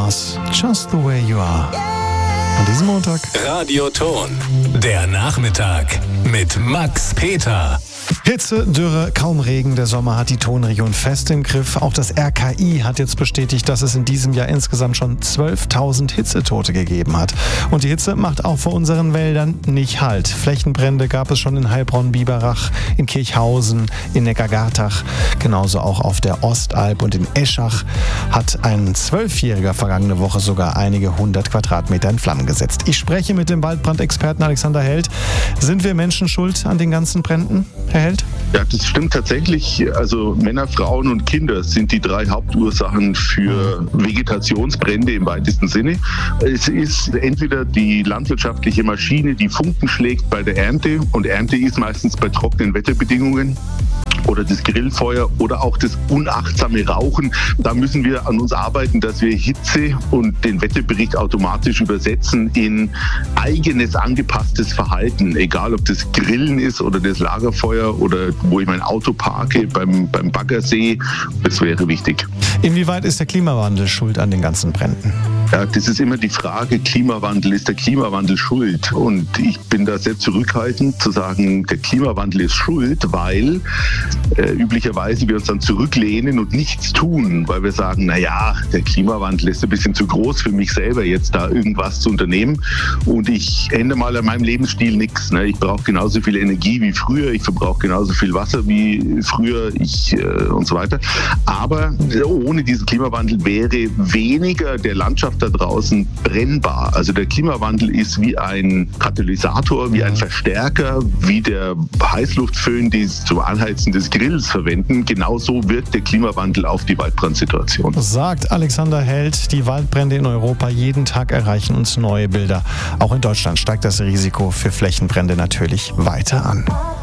war's. Just the way you are. An diesem Montag. Radioton. Der Nachmittag mit Max Peter. Hitze, Dürre, kaum Regen. Der Sommer hat die Tonregion fest im Griff. Auch das RKI hat jetzt bestätigt, dass es in diesem Jahr insgesamt schon 12.000 Hitzetote gegeben hat. Und die Hitze macht auch vor unseren Wäldern nicht Halt. Flächenbrände gab es schon in Heilbronn-Biberach, in Kirchhausen, in Neckargartach. Genauso auch auf der Ostalb und in Eschach hat ein 12-Jähriger vergangene Woche sogar einige 100 Quadratmeter in Flammen gesetzt. Ich spreche mit dem Waldbrandexperten Alexander Held. Sind wir Menschen schuld an den ganzen Bränden, Herr Held? Ja, das stimmt tatsächlich. Also Männer, Frauen und Kinder sind die 3 Hauptursachen für Vegetationsbrände im weitesten Sinne. Es ist entweder die landwirtschaftliche Maschine, die Funken schlägt bei der Ernte, und Ernte ist meistens bei trockenen Wetterbedingungen, oder das Grillfeuer oder auch das unachtsame Rauchen. Da müssen wir an uns arbeiten, dass wir Hitze und den Wetterbericht automatisch übersetzen in eigenes, angepasstes Verhalten. Egal, ob das Grillen ist oder das Lagerfeuer oder wo ich mein Auto parke, beim Baggersee. Das wäre wichtig. Inwieweit ist der Klimawandel schuld an den ganzen Bränden? Ja, das ist immer die Frage, Klimawandel, ist der Klimawandel schuld? Und ich bin da sehr zurückhaltend zu sagen, der Klimawandel ist schuld, weil üblicherweise wir uns dann zurücklehnen und nichts tun, weil wir sagen, naja, der Klimawandel ist ein bisschen zu groß für mich selber, jetzt da irgendwas zu unternehmen, und ich ändere mal an meinem Lebensstil nichts. Ne? Ich brauche genauso viel Energie wie früher, ich verbrauche genauso viel Wasser wie früher und so weiter. Aber ohne diesen Klimawandel wäre weniger der Landschaft da draußen brennbar. Also der Klimawandel ist wie ein Katalysator, wie ein Verstärker, wie der Heißluftföhn, die zum Anheizen des Grills verwenden. Genauso wirkt der Klimawandel auf die Waldbrandsituation. Sagt Alexander Held, die Waldbrände in Europa jeden Tag erreichen uns neue Bilder. Auch in Deutschland steigt das Risiko für Flächenbrände natürlich weiter an.